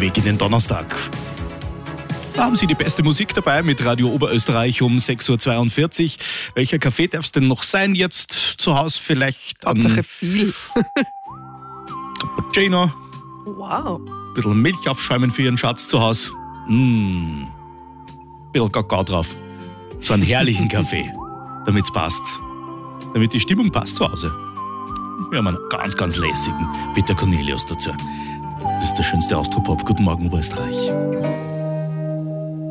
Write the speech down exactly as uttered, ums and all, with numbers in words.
Weg in den Donnerstag. Da haben Sie die beste Musik dabei mit Radio Oberösterreich um sechs Uhr zweiundvierzig. Welcher Kaffee darf es denn noch sein jetzt zu Hause? Vielleicht ein Hauptsache viel. Cappuccino, Wow. ein bisschen Milch aufschäumen für Ihren Schatz zu Hause. Mmh. Ein bisschen Kakao drauf. So einen herrlichen Kaffee, damit es passt. Damit die Stimmung passt zu Hause. Wir haben einen ganz, ganz lässigen Peter Cornelius dazu. Das ist der schönste Austropop. Guten Morgen, Oberösterreich.